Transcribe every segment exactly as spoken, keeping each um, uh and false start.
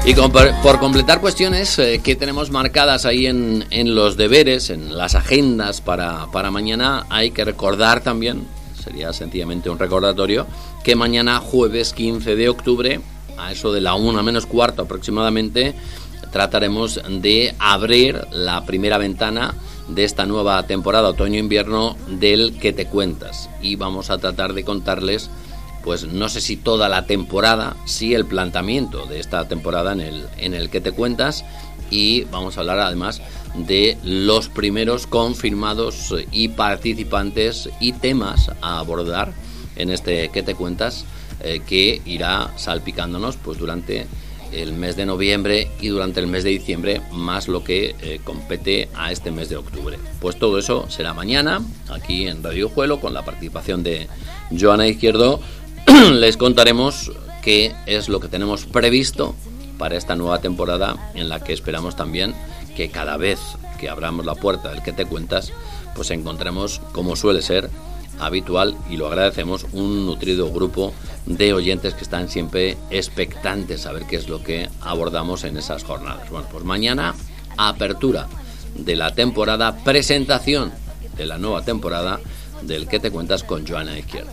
Y con, por completar cuestiones eh, que tenemos marcadas ahí en, en los deberes, en las agendas para, para mañana, hay que recordar también, sería sencillamente un recordatorio, que mañana jueves quince de octubre, a eso de la una menos cuarto aproximadamente, trataremos de abrir la primera ventana de esta nueva temporada otoño-invierno del ¿Qué te cuentas? Y vamos a tratar de contarles, pues no sé si toda la temporada, sí el planteamiento de esta temporada en el, en el ¿Qué te cuentas? Y vamos a hablar además de los primeros confirmados y participantes y temas a abordar en este ¿Qué te cuentas? Eh, que irá salpicándonos pues durante el mes de noviembre y durante el mes de diciembre, más lo que eh, compete a este mes de octubre. Pues todo eso será mañana, aquí en Radio Juelo, con la participación de Joana Izquierdo. Les contaremos qué es lo que tenemos previsto para esta nueva temporada, en la que esperamos también que cada vez que abramos la puerta del ¿Qué te cuentas? Pues encontremos, como suele ser habitual, y lo agradecemos, un nutrido grupo de oyentes que están siempre expectantes a ver qué es lo que abordamos en esas jornadas. Bueno, pues mañana, apertura de la temporada, presentación de la nueva temporada del ¿Qué te cuentas? Con Joana Izquierdo.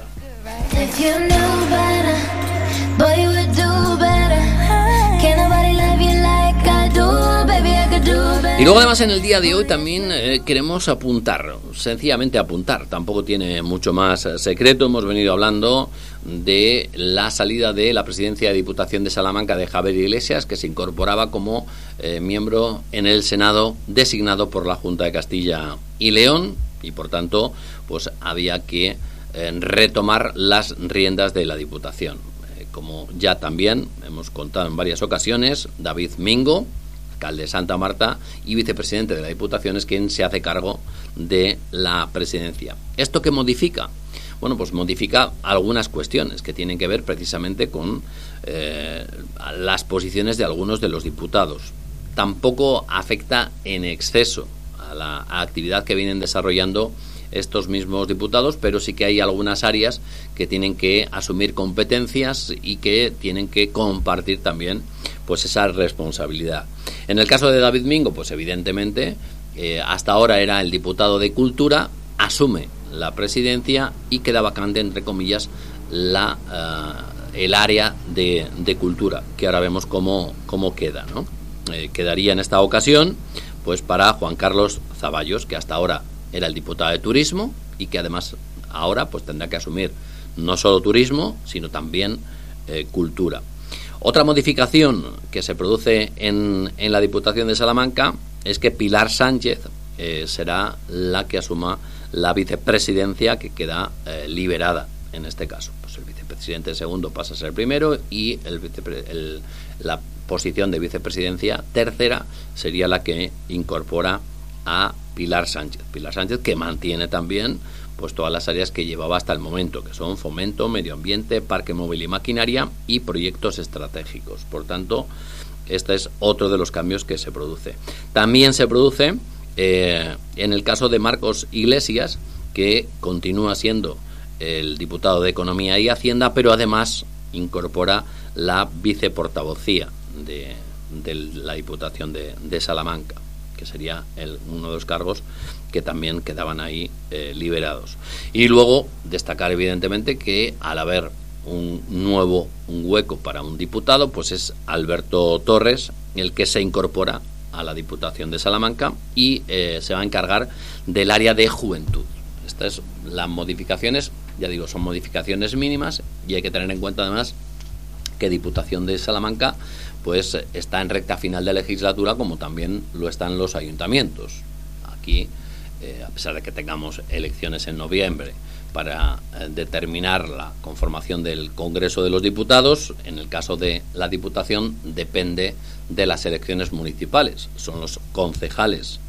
Y luego además en el día de hoy también eh, queremos apuntar, sencillamente apuntar, tampoco tiene mucho más secreto. Hemos venido hablando de la salida de la presidencia de Diputación de Salamanca de Javier Iglesias, que se incorporaba como eh, miembro en el Senado designado por la Junta de Castilla y León, y por tanto pues había que eh, retomar las riendas de la Diputación. Eh, como ya también hemos contado en varias ocasiones, David Mingo, alcalde de Santa Marta y vicepresidente de la Diputación, es quien se hace cargo de la presidencia. ¿Esto qué modifica? Bueno, pues modifica algunas cuestiones que tienen que ver precisamente con eh, las posiciones de algunos de los diputados. Tampoco afecta en exceso a la, a la actividad que vienen desarrollando estos mismos diputados, pero sí que hay algunas áreas que tienen que asumir competencias y que tienen que compartir también pues esa responsabilidad. En el caso de David Mingo, pues evidentemente eh, hasta ahora era el diputado de Cultura, asume la presidencia y queda vacante, entre comillas, la uh, el área de, de Cultura, que ahora vemos cómo, cómo queda, ¿no? Eh, quedaría en esta ocasión pues para Juan Carlos Zaballos, que hasta ahora era el diputado de Turismo y que además ahora pues tendrá que asumir no solo Turismo, sino también eh, Cultura. Otra modificación que se produce en, en la Diputación de Salamanca es que Pilar Sánchez eh, será la que asuma la vicepresidencia, que queda eh, liberada en este caso. Pues el vicepresidente segundo pasa a ser primero y el vicepre- el, la posición de vicepresidencia tercera sería la que incorpora a Pilar Sánchez. Pilar Sánchez, que mantiene también pues todas las áreas que llevaba hasta el momento, que son fomento, medio ambiente, parque móvil y maquinaria y proyectos estratégicos. Por tanto, este es otro de los cambios que se produce. También se produce eh, en el caso de Marcos Iglesias, que continúa siendo el diputado de Economía y Hacienda, pero además incorpora la viceportavocía de, de la Diputación de, de Salamanca, que sería el, uno de los cargos que también quedaban ahí eh, liberados. Y luego destacar evidentemente que al haber un nuevo un hueco para un diputado, pues es Alberto Torres el que se incorpora a la Diputación de Salamanca y eh, se va a encargar del área de juventud. Estas son las modificaciones, ya digo, son modificaciones mínimas, y hay que tener en cuenta además que Diputación de Salamanca pues está en recta final de legislatura, como también lo están los ayuntamientos. Aquí, eh, a pesar de que tengamos elecciones en noviembre para eh, determinar la conformación del Congreso de los Diputados, en el caso de la Diputación depende de las elecciones municipales. Son los concejales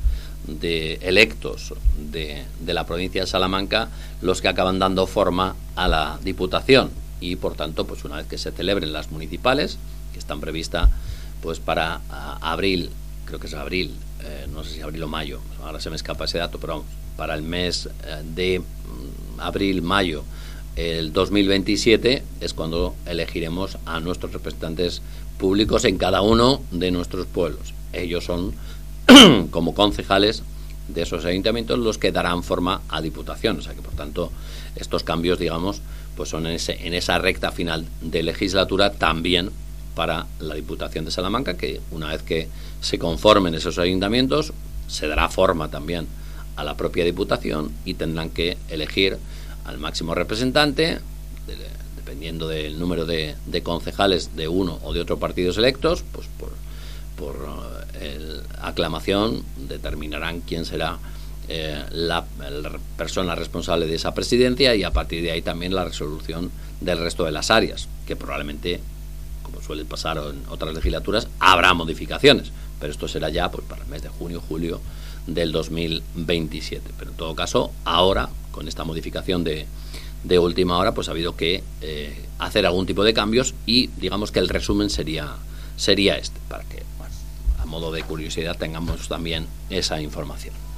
de electos de, de la provincia de Salamanca los que acaban dando forma a la Diputación, y por tanto pues una vez que se celebren las municipales, que están previstas pues para a, abril, creo que es abril, eh, no sé si abril o mayo, ahora se me escapa ese dato, pero vamos, para el mes eh, de mm, abril, mayo, el dos mil veintisiete es cuando elegiremos a nuestros representantes públicos en cada uno de nuestros pueblos. Ellos son, como concejales de esos ayuntamientos, los que darán forma a Diputación. O sea que, por tanto, estos cambios, digamos, pues son en, ese, en esa recta final de legislatura también para la Diputación de Salamanca, que una vez que se conformen esos ayuntamientos, se dará forma también a la propia Diputación y tendrán que elegir al máximo representante, de, dependiendo del número de, de concejales de uno o de otro partidos electos, pues por, por el, aclamación determinarán quién será eh, la, la persona responsable de esa presidencia, y a partir de ahí también la resolución del resto de las áreas, que probablemente, como suele pasar en otras legislaturas, habrá modificaciones, pero esto será ya pues para el mes de junio, julio del dos mil veintisiete. Pero en todo caso, ahora, con esta modificación de, de última hora, pues ha habido que eh, hacer algún tipo de cambios, y digamos que el resumen sería, sería este, para que, bueno, a modo de curiosidad tengamos también esa información.